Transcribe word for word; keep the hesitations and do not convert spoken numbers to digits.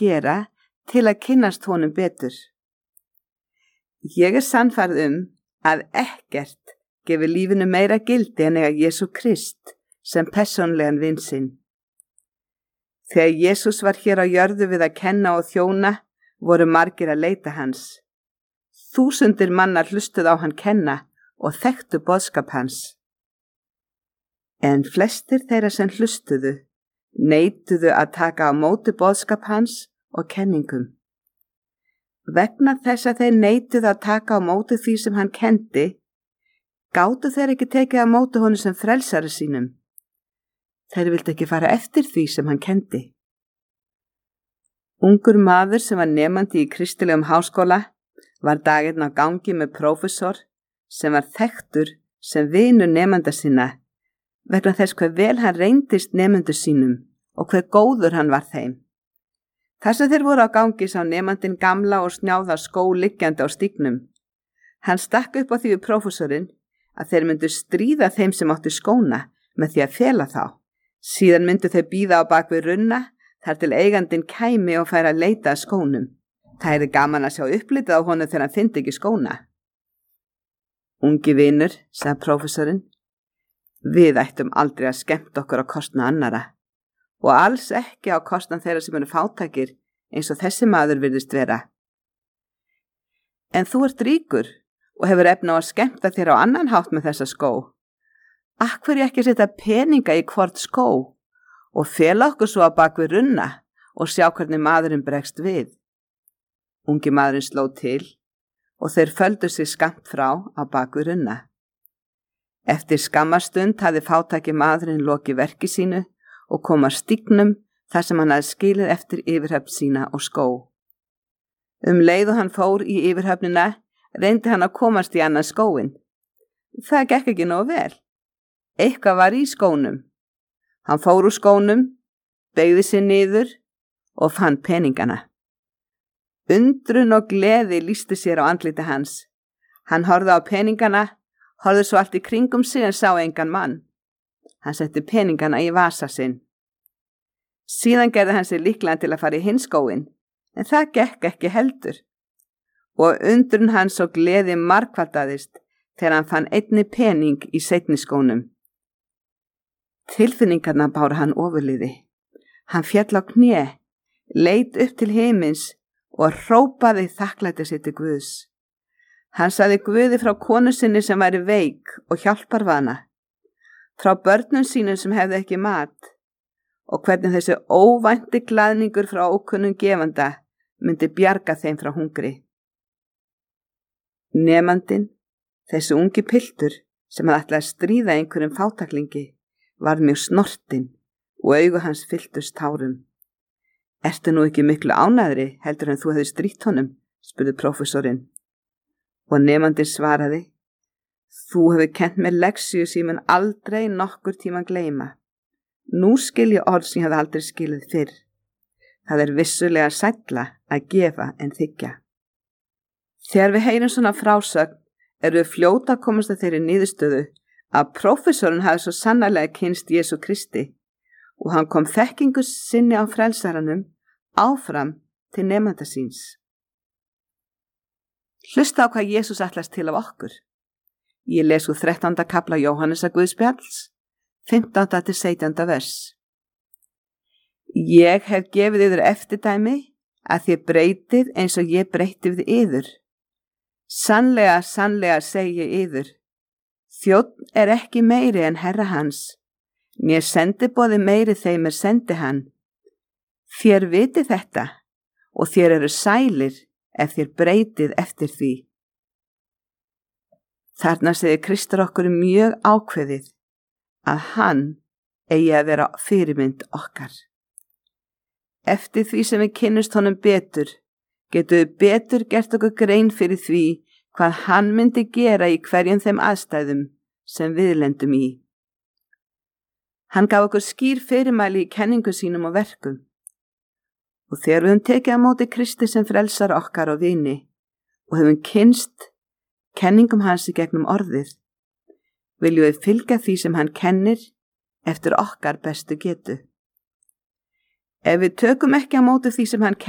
gera til að kynnast honum betur. Ég er sannfærð um að ekkert gefur lífinu meira gildi en eiga Jesú Krist sem persónlegan vin sinn. Þegar Jesús var hér á jörðu við að kenna og þjóna, voru margir að leita hans. Þúsundir mannar hlustuðu á hann kenna og þekktu boðskap hans. En flestir þeirra sem hlustuðu, neituðu að taka á móti boðskap hans og kenningum. Vegna þess að þeir neituðu að taka á móti því sem hann kendi, gátu þeir ekki tekið á móti honum sem frelsari sínum. Þeir vildi ekki fara eftir því sem hann kendi. Ungur maður sem var nemandi í kristilegum háskóla var daginn á gangi með prófessor sem var þekktur sem vinur nemanda sinna vegna þess hve vel hann reyndist nemendur sínum og hve góður hann var þeim. Þar sem þeir voru á gangi sá nemandinn gamla og snjáða skó liggjandi á stígnum. Hann stakk upp á því við prófessorinn að þeir myndu stríða þeim sem áttu skóna með því að fela þá. Síðan myndu þau bíða á bak við runna þar til eigandinn kæmi og færi að leita að skónum. Það er gaman að sjá upplitið á honum þegar hann fyndi ekki skóna. Ungi vinur, sagði prófessorinn, við ættum aldrei að skemmta okkur á kostnað annara og alls ekki á kostnað þeirra sem eru fátækir eins og þessi maður virðist vera. En þú ert ríkur og hefur efni á að skemmta þér á annan hátt með þessa skó. Af hverju ekki setja peninga í hvort skó og fela okkur svo á bak við runna og sjá hvernig maðurinn bregst við? Ungi maðurinn sló til og þeir földu sig skammt frá á bak við runna. Eftir skammastund hafði fátæki maðurinn lokið verki sínu og kom að stígnum þar sem hann hafði skilið eftir yfirhöfn sína og skó. Um leið og hann fór í yfirhöfnina reyndi hann að komast í annan skóin. Það gekk ekki nógu vel. Eitthvað var í skónum. Hann fór úr skónum, beygði sig niður og fann peningana. Undrun og gleði lýsti sér á andliti hans. Hann horfði á peningana, horfði svo allt í kringum sig en sá engan mann. Hann setti peningana í vasa sinn. Síðan gerði hann sig líklegan til að fara í hinn skóinn, en það gekk ekki heldur. Og undrun hans og gleði margfaldaðist þegar hann fann einni pening í seinni skónum. Tilfinningarna báru hann ofurliði. Hann féll á kné, leit upp til himins og hrópaði þakklæti sitt til Guðs. Hann sagði Guði frá konu sinni sem væri veik og hjálparvana, frá börnum sínum sem hefði ekki mat og hvernig þessi óvænti glaðningur frá ókunnum gefanda myndi bjarga þeim frá hungri. Nemandinn, þessi ungi piltur sem hafði ætlað að stríða einhverjum fátaklingi, var mjög snortinn og augu hans fylltust tárum. Ertu nú ekki miklu ánæðri heldur en þú hefði strítt honum, spurði prófessorinn. Og nemandinn svaraði, þú hefur kennt mér leksíu sem ég mun aldrei nokkur tíma gleyma. Nú skil ég orð sem ég hafði aldrei skilið fyrr. Það er vissulega sælla að gefa en þiggja. Þegar við heyrum svona frásögn, erum við fljóta að komast að þeirri niðurstöðu að prófessorinn hafði svo sannarlega kynst Jesú Kristi og hann kom þekkingu sinni á frelsaranum áfram til nemanda síns. Hlusta á hvað Jesús ætlast til af okkur. Ég les úr þrettánda kafla Jóhannesar Guðspjalls, fimmtánda til sautjánda vers. Ég hef gefið yður eftirdæmi að þið breytið eins og ég breyti við yður. Sannlega, sannlega segi ég yður, þjónn er ekki meiri en herra hans, mér sendiboði meiri þeim er sendi hann. Þér viti þetta og þér eru sælir ef þér breytið eftir því. Þarna segir Kristur okkur mjög ákveðið að hann eigi að vera fyrirmynd okkar. Eftir því sem við kynnumst honum betur, getum við betur gert okkur grein fyrir því hvað hann myndi gera í hverjum þeim aðstæðum sem við lendum í. Hann gaf okkur skýr fyrirmæli í kenningu sínum og verkum. Og þegar við höfum tekið á móti Kristi sem frelsar okkar og vini og höfum kynnst kenningum hans í gegnum orðið, viljum við fylgja því sem hann kennir eftir okkar bestu getu. Ef við tökum ekki á móti því sem hann